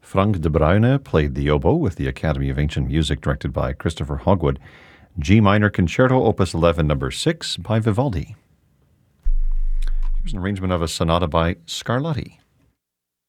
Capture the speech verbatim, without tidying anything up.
Frank de Bruyne played the oboe with the Academy of Ancient Music, directed by Christopher Hogwood. G minor concerto, opus eleven, number six, by Vivaldi. Here's an arrangement of a sonata by Scarlatti.